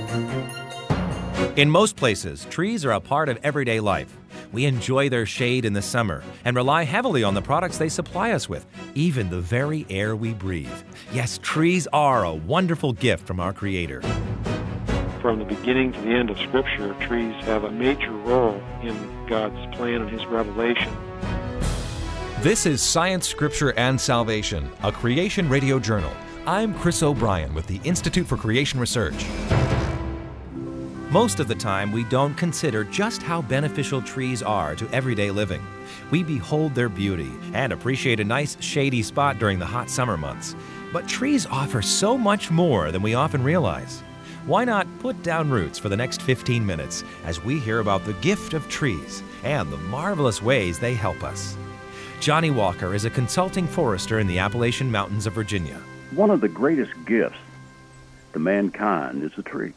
In most places, trees are a part of everyday life. We enjoy their shade in the summer and rely heavily on the products they supply us with, even the very air we breathe. Yes, trees are a wonderful gift from our Creator. From the beginning to the end of Scripture, trees have a major role in God's plan and His revelation. This is Science, Scripture, and Salvation, a Creation Radio Journal. I'm Chris O'Brien with the Institute for Creation Research. Most of the time, we don't consider just how beneficial trees are to everyday living. We behold their beauty and appreciate a nice shady spot during the hot summer months. But trees offer so much more than we often realize. Why not put down roots for the next 15 minutes as we hear about the gift of trees and the marvelous ways they help us? Johnny Walker is a consulting forester in the Appalachian Mountains of Virginia. One of the greatest gifts to mankind is a tree.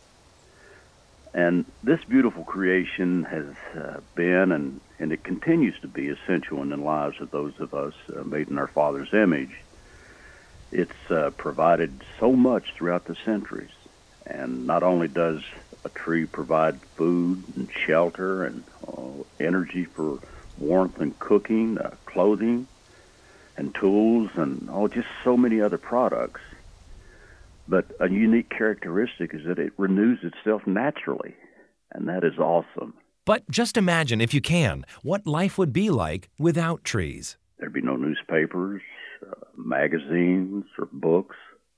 And this beautiful creation has been and it continues to be essential in the lives of those of us made in our Father's image. It's provided so much throughout the centuries. And not only does a tree provide food and shelter and energy for warmth and cooking, clothing and tools and just so many other products, but a unique characteristic is that it renews itself naturally, and that is awesome. But just imagine, if you can, what life would be like without trees. There'd be no newspapers, magazines, or books.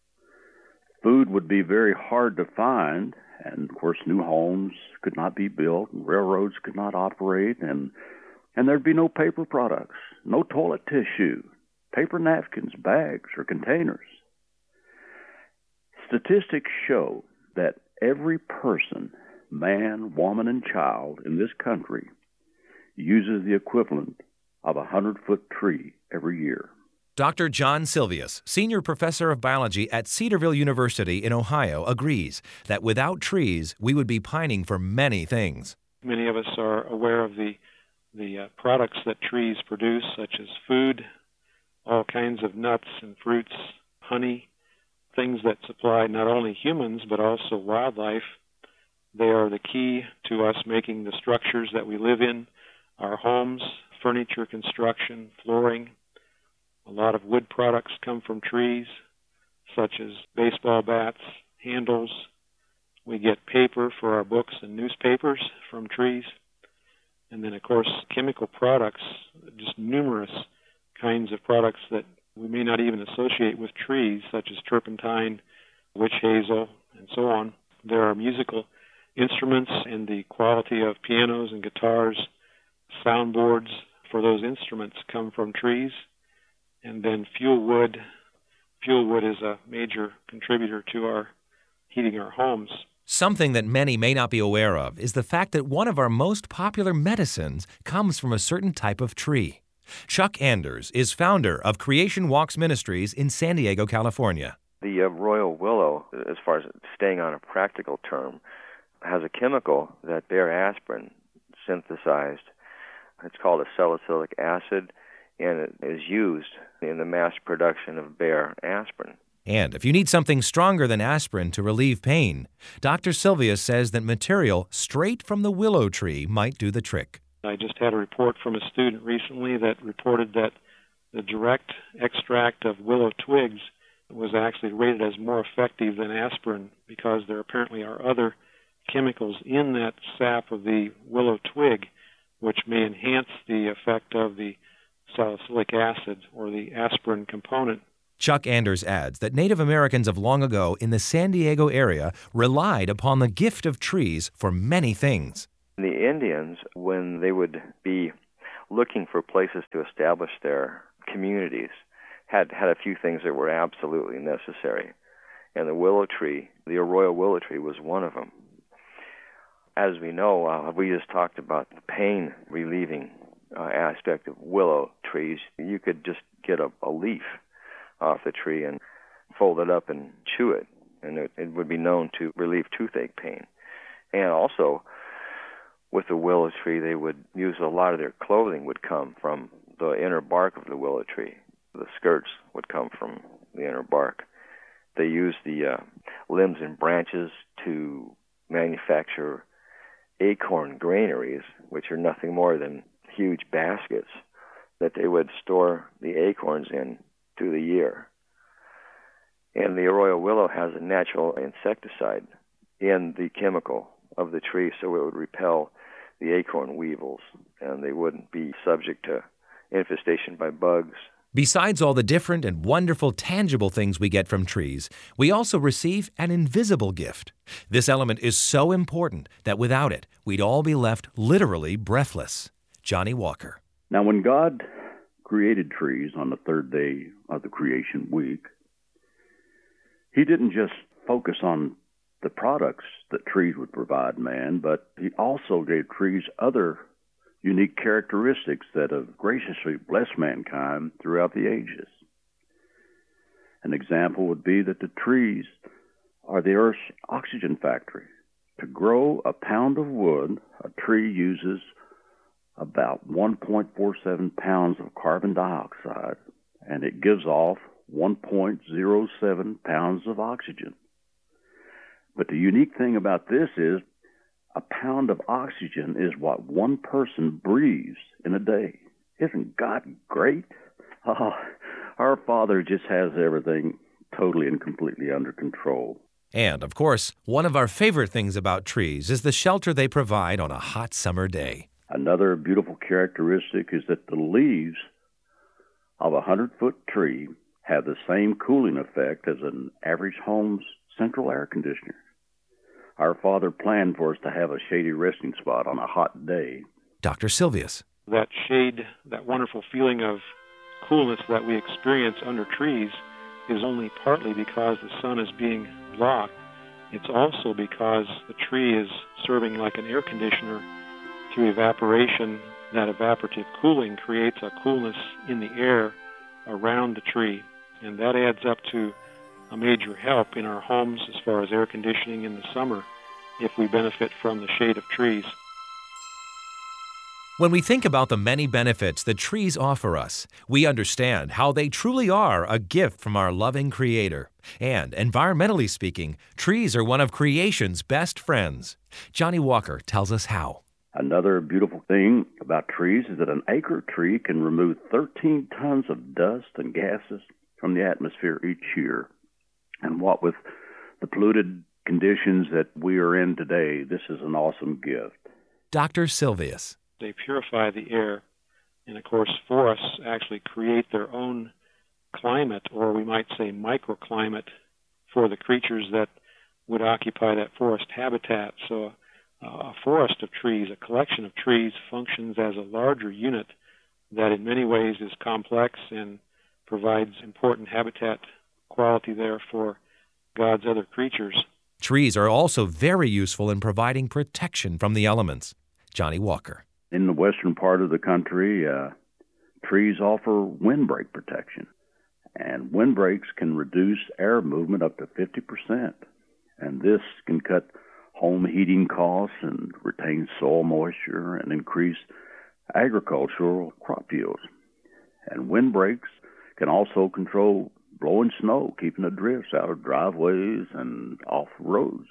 Food would be very hard to find, and of course new homes could not be built, and railroads could not operate, and there'd be no paper products, no toilet tissue, paper napkins, bags, or containers. Statistics show that every person, man, woman, and child in this country uses the equivalent of a 100-foot tree every year. Dr. John Silvius, senior professor of biology at Cedarville University in Ohio, agrees that without trees, we would be pining for many things. Many of us are aware of the products that trees produce, such as food, all kinds of nuts and fruits, honey, things that supply not only humans but also wildlife. They are the key to us making the structures that we live in, our homes, furniture construction, flooring. A lot of wood products come from trees, such as baseball bats, handles. We get paper for our books and newspapers from trees. And then, of course, chemical products, just numerous kinds of products that we may not even associate with trees, such as turpentine, witch hazel, and so on. There are musical instruments, and the quality of pianos and guitars, soundboards for those instruments come from trees. And then fuel wood. Fuel wood is a major contributor to our heating our homes. Something that many may not be aware of is the fact that one of our most popular medicines comes from a certain type of tree. Chuck Anders is founder of Creation Walks Ministries in San Diego, California. The royal willow, as far as staying on a practical term, has a chemical that Bayer aspirin synthesized. It's called a salicylic acid, and it is used in the mass production of Bayer aspirin. And if you need something stronger than aspirin to relieve pain, Dr. Silvius says that material straight from the willow tree might do the trick. I just had a report from a student recently that reported that the direct extract of willow twigs was actually rated as more effective than aspirin because there apparently are other chemicals in that sap of the willow twig which may enhance the effect of the salicylic acid or the aspirin component. Chuck Anders adds that Native Americans of long ago in the San Diego area relied upon the gift of trees for many things. The Indians, when they would be looking for places to establish their communities, had a few things that were absolutely necessary. And the willow tree, the arroyo willow tree, was one of them. As we know, we just talked about the pain-relieving aspect of willow trees. You could just get a leaf off the tree and fold it up and chew it, and it would be known to relieve toothache pain. And also, with the willow tree, they would use a lot of their clothing would come from the inner bark of the willow tree. The skirts would come from the inner bark. They use the limbs and branches to manufacture acorn granaries, which are nothing more than huge baskets that they would store the acorns in through the year. And the arroyo willow has a natural insecticide in the chemical of the tree, so it would repel the acorn weevils, and they wouldn't be subject to infestation by bugs. Besides all the different and wonderful tangible things we get from trees, we also receive an invisible gift. This element is so important that without it, we'd all be left literally breathless. Johnny Walker. Now, when God created trees on the third day of the creation week, He didn't just focus on the products that trees would provide man, but He also gave trees other unique characteristics that have graciously blessed mankind throughout the ages. An example would be that the trees are the Earth's oxygen factory. To grow a pound of wood, a tree uses about 1.47 pounds of carbon dioxide, and it gives off 1.07 pounds of oxygen. But the unique thing about this is a pound of oxygen is what one person breathes in a day. Isn't God great? Oh, our Father just has everything totally and completely under control. And, of course, one of our favorite things about trees is the shelter they provide on a hot summer day. Another beautiful characteristic is that the leaves of a 100-foot tree have the same cooling effect as an average home's central air conditioner. Our Father planned for us to have a shady resting spot on a hot day. Dr. Silvius. That shade, that wonderful feeling of coolness that we experience under trees is only partly because the sun is being blocked. It's also because the tree is serving like an air conditioner through evaporation. That evaporative cooling creates a coolness in the air around the tree, and that adds up to a major help in our homes as far as air conditioning in the summer if we benefit from the shade of trees. When we think about the many benefits that trees offer us, we understand how they truly are a gift from our loving Creator. And, environmentally speaking, trees are one of creation's best friends. Johnny Walker tells us how. Another beautiful thing about trees is that an acre tree can remove 13 tons of dust and gases from the atmosphere each year. And what with the polluted conditions that we are in today, this is an awesome gift. Dr. Silvius. They purify the air, and of course forests actually create their own climate, or we might say microclimate, for the creatures that would occupy that forest habitat. So a forest of trees, a collection of trees, functions as a larger unit that in many ways is complex and provides important habitat quality there for God's other creatures. Trees are also very useful in providing protection from the elements. Johnny Walker. In the western part of the country, trees offer windbreak protection. And windbreaks can reduce air movement up to 50%. And this can cut home heating costs and retain soil moisture and increase agricultural crop yields. And windbreaks can also control blowing snow, keeping the drifts out of driveways and off roads.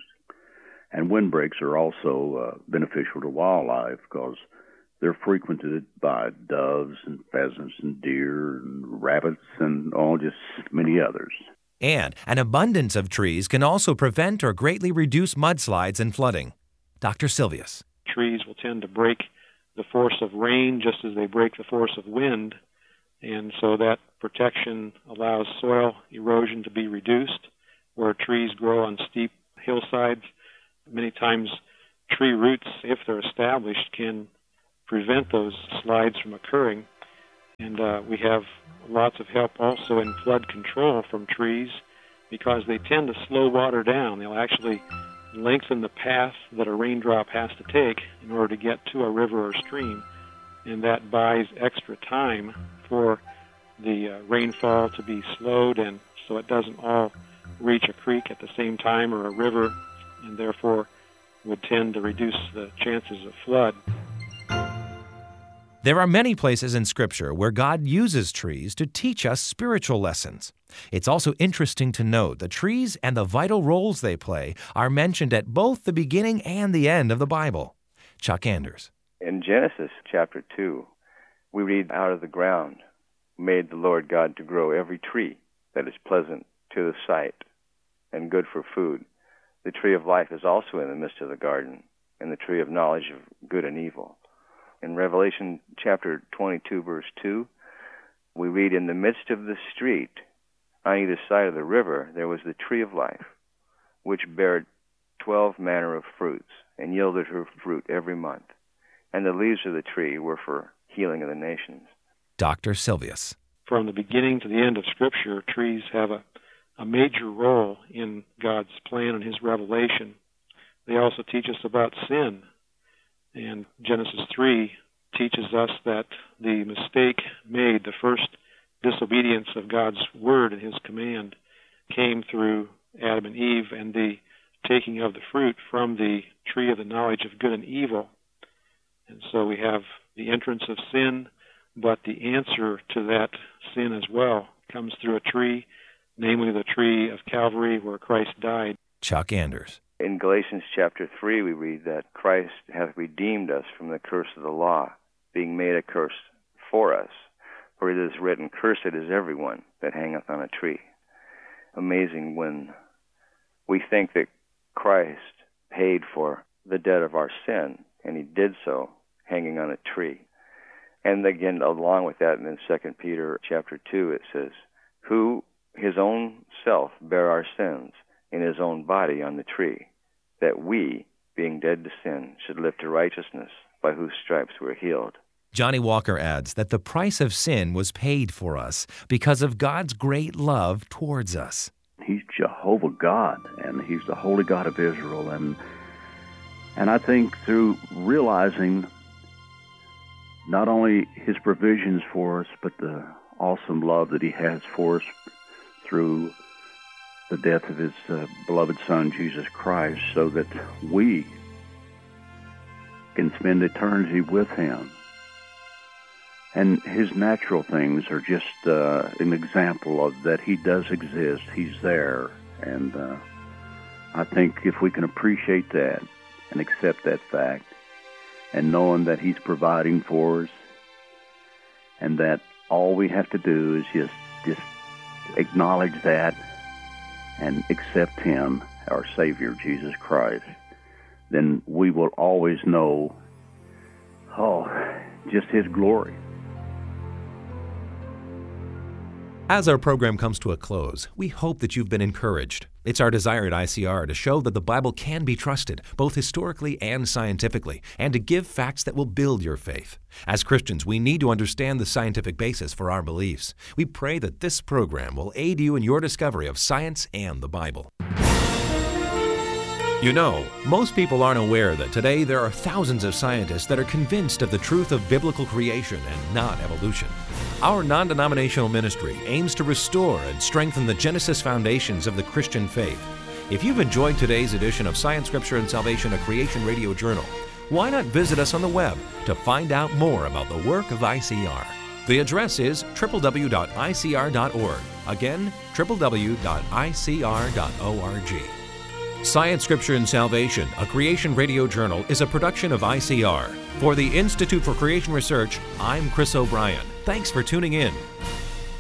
And windbreaks are also beneficial to wildlife because they're frequented by doves and pheasants and deer and rabbits and just many others. And an abundance of trees can also prevent or greatly reduce mudslides and flooding. Dr. Silvius. Trees will tend to break the force of rain just as they break the force of wind, and so that protection allows soil erosion to be reduced. Where trees grow on steep hillsides, many times tree roots, if they're established, can prevent those slides from occurring. And we have lots of help also in flood control from trees because they tend to slow water down. They'll actually lengthen the path that a raindrop has to take in order to get to a river or stream, and that buys extra time for the rainfall to be slowed, and so it doesn't all reach a creek at the same time or a river, and therefore would tend to reduce the chances of flood. There are many places in Scripture where God uses trees to teach us spiritual lessons. It's also interesting to note the trees and the vital roles they play are mentioned at both the beginning and the end of the Bible. Chuck Anders. In Genesis chapter 2, we read, "Out of the ground made the Lord God to grow every tree that is pleasant to the sight and good for food. The tree of life is also in the midst of the garden, and the tree of knowledge of good and evil." In Revelation chapter 22, verse 2, we read, "In the midst of the street, on either side of the river, there was the tree of life, which bare 12 manner of fruits, and yielded her fruit every month. And the leaves of the tree were for healing of the nations." Dr. Silvius. From the beginning to the end of Scripture, trees have a major role in God's plan and His revelation. They also teach us about sin. And Genesis 3 teaches us that the mistake made, the first disobedience of God's word and His command, came through Adam and Eve and the taking of the fruit from the tree of the knowledge of good and evil. And so we have the entrance of sin, but the answer to that sin as well comes through a tree, namely the tree of Calvary where Christ died. Chuck Anders. In Galatians chapter 3, we read that Christ hath redeemed us from the curse of the law, being made a curse for us. For it is written, "Cursed is everyone that hangeth on a tree." Amazing when we think that Christ paid for the debt of our sin, and He did so hanging on a tree. And again, along with that, in 2 Peter chapter 2, it says, "Who His own self bare our sins in His own body on the tree, that we, being dead to sin, should live to righteousness, by whose stripes we're healed." Johnny Walker adds that the price of sin was paid for us because of God's great love towards us. He's Jehovah God, and He's the Holy God of Israel. And I think through realizing not only His provisions for us, but the awesome love that He has for us through the death of His beloved Son, Jesus Christ, so that we can spend eternity with Him. And His natural things are just an example of that He does exist. He's there. And I think if we can appreciate that and accept that fact, and knowing that He's providing for us, and that all we have to do is just acknowledge that and accept Him, our Savior, Jesus Christ, then we will always know, just His glory. As our program comes to a close, we hope that you've been encouraged. It's our desire at ICR to show that the Bible can be trusted, both historically and scientifically, and to give facts that will build your faith. As Christians, we need to understand the scientific basis for our beliefs. We pray that this program will aid you in your discovery of science and the Bible. You know, most people aren't aware that today there are thousands of scientists that are convinced of the truth of biblical creation and not evolution. Our non-denominational ministry aims to restore and strengthen the Genesis foundations of the Christian faith. If you've enjoyed today's edition of Science, Scripture, and Salvation, a Creation Radio Journal, why not visit us on the web to find out more about the work of ICR? The address is www.icr.org. Again, www.icr.org. Science, Scripture, and Salvation, a Creation Radio Journal, is a production of ICR. For the Institute for Creation Research, I'm Chris O'Brien. Thanks for tuning in.